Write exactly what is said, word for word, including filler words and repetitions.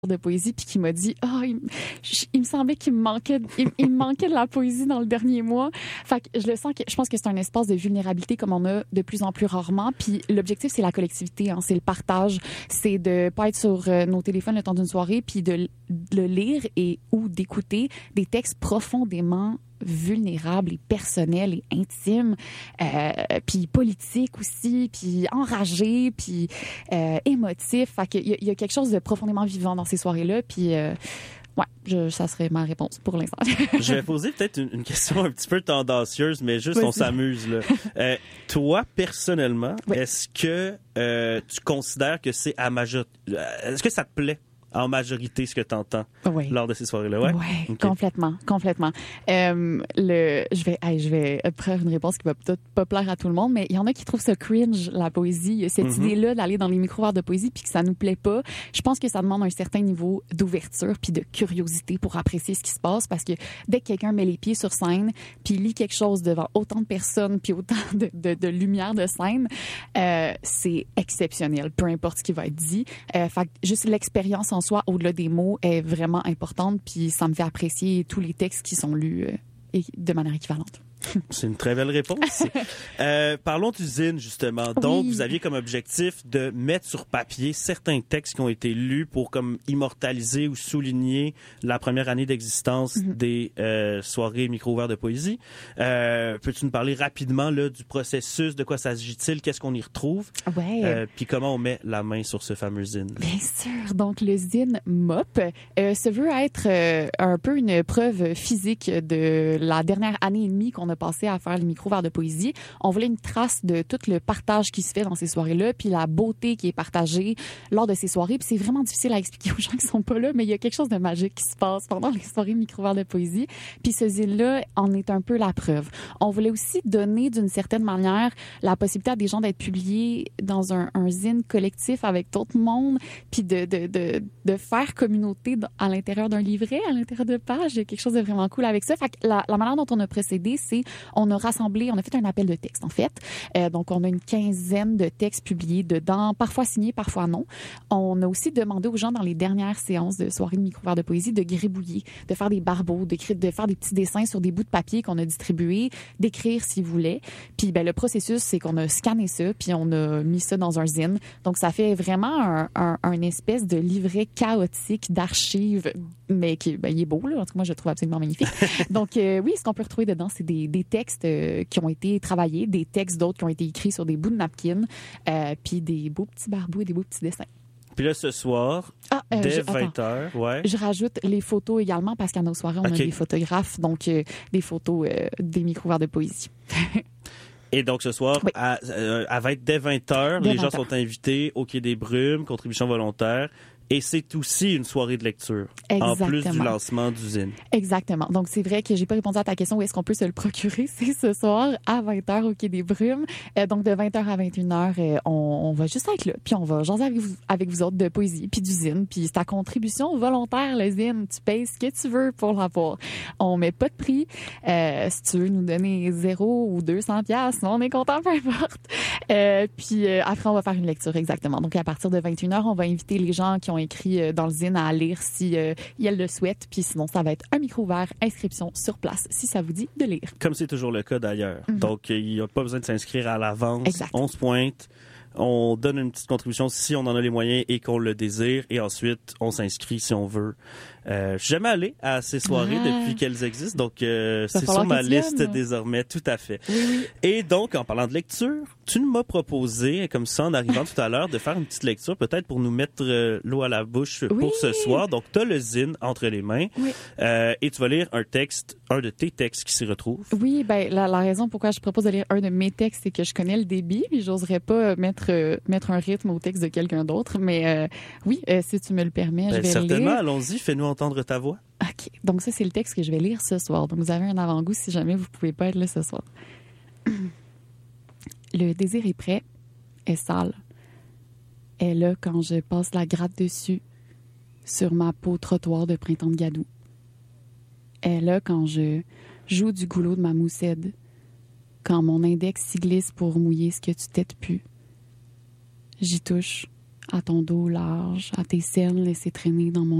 de poésie puis qui m'a dit oh il, il me semblait qu'il me manquait il, il me manquait de la poésie dans le dernier mois. Fait que je le sens que je pense que c'est un espace de vulnérabilité comme on a de plus en plus rarement, puis l'objectif c'est la collectivité, hein, c'est le partage, c'est de pas être sur euh, nos téléphones le temps d'une soirée puis de, de le lire et ou d'écouter des textes profondément vulnérable et personnel et intime, euh, puis politique aussi, puis enragé, puis euh, émotif. Fait qu'il y, a, il y a quelque chose de profondément vivant dans ces soirées-là, puis euh, ouais, je, ça serait ma réponse pour l'instant. Je vais poser peut-être une, une question un petit peu tendancieuse, mais juste Vas-y. On s'amuse là. Euh, toi, personnellement, Oui. est-ce que euh, tu considères que c'est à majorité... Est-ce que ça te plaît en majorité ce que tu entends Oui. lors de ces soirées-là? Ouais, ouais okay. complètement, complètement. Euh, le, je vais, hey, je vais faire une réponse qui va peut-être pas plaire à tout le monde, mais il y en a qui trouvent ça cringe, la poésie. Cette mm-hmm. idée-là d'aller dans les micro-verres de poésie puis que ça nous plaît pas. Je pense que ça demande un certain niveau d'ouverture puis de curiosité pour apprécier ce qui se passe, parce que dès que quelqu'un met les pieds sur scène puis lit quelque chose devant autant de personnes puis autant de, de, de lumière de scène, euh, c'est exceptionnel, peu importe ce qui va être dit. Euh, fait que juste l'expérience en soi, au-delà des mots, est vraiment importante, puis ça me fait apprécier tous les textes qui sont lus euh, et de manière équivalente. C'est une très belle réponse. euh, parlons d'usine, justement. Donc, oui. Vous aviez comme objectif de mettre sur papier certains textes qui ont été lus pour comme immortaliser ou souligner la première année d'existence mm-hmm. des euh, soirées micro-ouverts de poésie. Euh, peux-tu nous parler rapidement là, du processus, de quoi s'agit-il, qu'est-ce qu'on y retrouve? Ouais. Euh, puis comment on met la main sur ce fameux zine? Bien sûr. Donc, le zine M O P euh, se veut être euh, un peu une preuve physique de la dernière année et demie qu'on a passé à faire les micro-verres de poésie. On voulait une trace de tout le partage qui se fait dans ces soirées-là, puis la beauté qui est partagée lors de ces soirées. Puis c'est vraiment difficile à expliquer aux gens qui sont pas là, mais il y a quelque chose de magique qui se passe pendant les soirées micro-verres de poésie. Puis ce zine-là en est un peu la preuve. On voulait aussi donner d'une certaine manière la possibilité à des gens d'être publiés dans un, un zine collectif avec d'autres mondes, puis de, de, de, de faire communauté à l'intérieur d'un livret, à l'intérieur de pages. Il y a quelque chose de vraiment cool avec ça. Fait que la, la manière dont on a procédé, c'est on a rassemblé, on a fait un appel de texte, en fait. Euh, donc, on a une quinzaine de textes publiés dedans, parfois signés, parfois non. On a aussi demandé aux gens dans les dernières séances de soirée de micro-verres de poésie de gribouiller, de faire des barbeaux, de faire des petits dessins sur des bouts de papier qu'on a distribués, d'écrire s'ils voulaient. Puis, ben, le processus, c'est qu'on a scanné ça, puis on a mis ça dans un zine. Donc, ça fait vraiment un, un, un espèce de livret chaotique d'archives, mais qui, ben, il est beau, là. En tout cas, moi, je le trouve absolument magnifique. Donc, euh, oui, ce qu'on peut retrouver dedans, c'est des, des textes euh, qui ont été travaillés, des textes d'autres qui ont été écrits sur des bouts de napkin, euh, puis des beaux petits barbous et des beaux petits dessins. Puis là, ce soir, ah, euh, dès je, vingt heures, ouais. Je rajoute les photos également, parce qu'à nos soirées, on okay. a des photographes, donc euh, des photos euh, des micro-verres de poésie. Et donc, ce soir, oui. à, euh, à vingt, dès vingt heures, dès les vingt gens heures. Sont invités au Quai des Brumes, contribution volontaire. Et c'est aussi une soirée de lecture, Exactement. En plus du lancement d'usine. Exactement. Donc, c'est vrai que j'ai pas répondu à ta question où est-ce qu'on peut se le procurer. C'est ce soir à vingt heures au Quai des Brumes. Euh, donc, de vingt heures à vingt et une heures, euh, on, on va juste être là. Puis, on va jaser avec vous, avec vous autres de poésie, puis d'usine. Puis, c'est ta contribution volontaire, le zine. Tu payes ce que tu veux pour l'avoir. On met pas de prix. Euh, si tu veux nous donner zéro ou deux cents piastres, on est content, peu importe. Euh, puis, euh, après, on va faire une lecture, exactement. Donc, à partir de vingt et une heures, on va inviter les gens qui ont écrit dans le zine à lire si euh, elles le souhaitent. Puis sinon, ça va être un micro-ouvert, inscription sur place, si ça vous dit de lire. Comme c'est toujours le cas d'ailleurs. Mm-hmm. Donc, il n'y a pas besoin de s'inscrire à l'avance. Exact. On se pointe, on donne une petite contribution si on en a les moyens et qu'on le désire. Et ensuite, on s'inscrit si on veut. Euh, je suis jamais allé à ces soirées ah. depuis qu'elles existent. Donc, euh, c'est sur ma liste aimes. Désormais. Tout à fait. Oui, oui. Et donc, en parlant de lecture, tu m'as proposé, comme ça, en arrivant tout à l'heure, de faire une petite lecture, peut-être pour nous mettre euh, l'eau à la bouche oui. pour ce soir. Donc, tu as le zine entre les mains oui. euh, et tu vas lire un texte, un de tes textes qui s'y retrouve. Oui, ben la, la raison pourquoi je propose de lire un de mes textes, c'est que je connais le débit, puis j'oserais pas mettre euh, mettre un rythme au texte de quelqu'un d'autre. Mais euh, oui, euh, si tu me le permets, ben, je vais certainement, le lire. Allons-y, fais-nous entendre ta voix. OK. Donc, ça, c'est le texte que je vais lire ce soir. Donc, vous avez un avant-goût si jamais vous pouvez pas être là ce soir. Le désir est prêt, est sale. Est là quand je passe la gratte dessus sur ma peau trottoir de printemps de Gadou. Est là quand je joue du goulot de ma moussette. Quand mon index s'y glisse pour mouiller ce que tu t'aides pu. J'y touche à ton dos large, à tes cernes laissées traîner dans mon